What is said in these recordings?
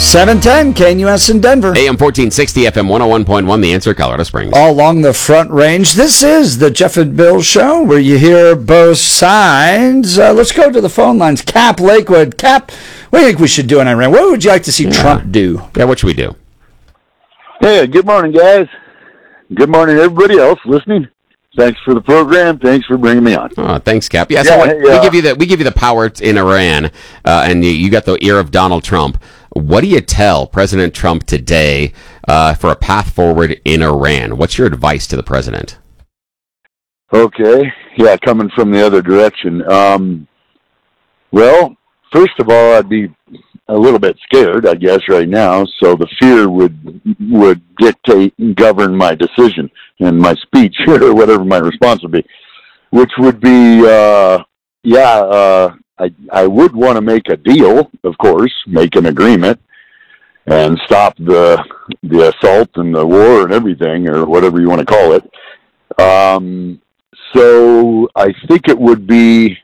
710 KNUS in Denver. AM 1460, FM 101.1, The Answer, Colorado Springs. All along the Front Range. This is the Jeff and Bill Show, where you hear both sides. Let's go to the phone lines. Cap Lakewood. Cap, what do you think we should do in Iran? What would you like to see Trump do? Yeah, what should we do? Hey, good morning, guys. Good morning, everybody else listening. Thanks for the program. Thanks for bringing me on. Oh, thanks, Cap. Yeah, so we give you the power in Iran, and you got the ear of Donald Trump. What do you tell President Trump today for a path forward in Iran? What's your advice to the president? Okay. Yeah, coming from the other direction. Well, first of all, I'd be a little bit scared, I guess, right now. So the fear would dictate and govern my decision and my speech or whatever my response would be, which would be, I would want to make a deal, of course, make an agreement and stop the assault and the war and everything, or whatever you want to call it. So I think it would be,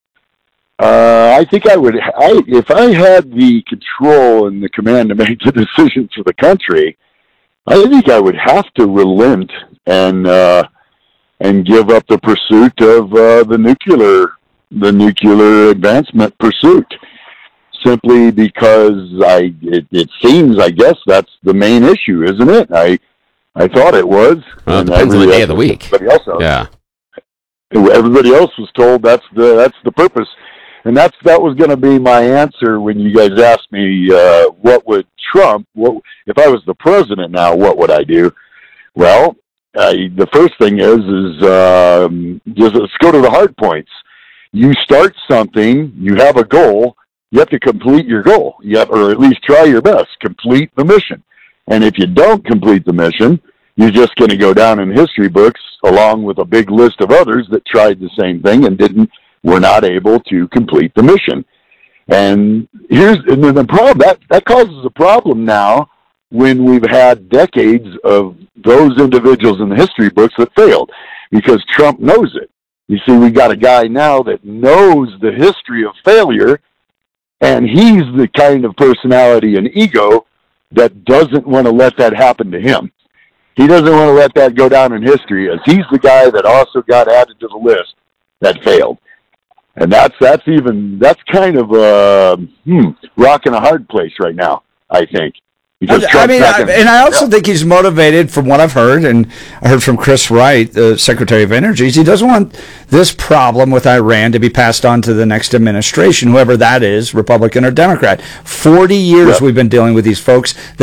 if I had the control and the command to make the decisions for the country, I think I would have to relent and give up the pursuit of the nuclear advancement pursuit, simply because it seems, I guess, that's the main issue, isn't it? I thought it was. Well, it depends on the day of the week. Everybody else was told that's the purpose. And that was going to be my answer when you guys asked me what would if I was the president now, what would I do? Well, the first thing is let's go to the hard points. You start something, you have a goal, you have to complete your goal. Or at least try your best, complete the mission. And if you don't complete the mission, you're just going to go down in history books along with a big list of others that tried the same thing and were not able to complete the mission. And the problem, that causes a problem now when we've had decades of those individuals in the history books that failed, because Trump knows it. You see, we got a guy now that knows the history of failure, and he's the kind of personality and ego that doesn't want to let that happen to him. He doesn't want to let that go down in history, as he's the guy that also got added to the list that failed. And that's kind of a rock in a hard place right now, I think. I also think he's motivated, from what I've heard, and I heard from Chris Wright, the Secretary of Energy. He doesn't want this problem with Iran to be passed on to the next administration, whoever that is, Republican or Democrat. 40 years we've been dealing with these folks